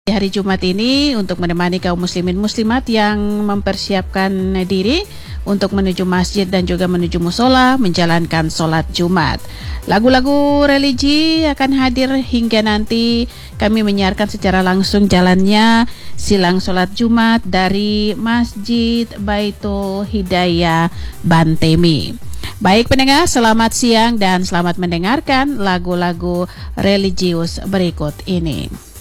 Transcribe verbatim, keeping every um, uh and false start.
Di hari Jumat ini untuk menemani kaum muslimin muslimat yang mempersiapkan diri untuk menuju masjid dan juga menuju musola menjalankan sholat Jumat. Lagu-lagu religi akan hadir hingga nanti kami menyiarkan secara langsung jalannya silang sholat Jumat dari Masjid Baitul Hidayah Bantemi. Baik pendengar, selamat siang dan selamat mendengarkan lagu-lagu religius berikut ini.